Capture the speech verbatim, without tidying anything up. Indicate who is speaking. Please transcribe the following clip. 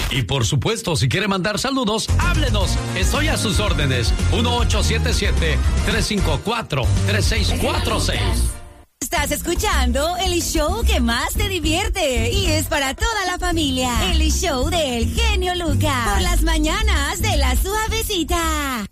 Speaker 1: Y por supuesto, si quiere mandar saludos, háblenos. Estoy a sus órdenes. uno ocho siete siete, tres cinco cuatro, tres seis cuatro seis.
Speaker 2: Estás escuchando el show que más te divierte y es para toda la familia. El show del genio Lucas. Por las mañanas de La Suavecita.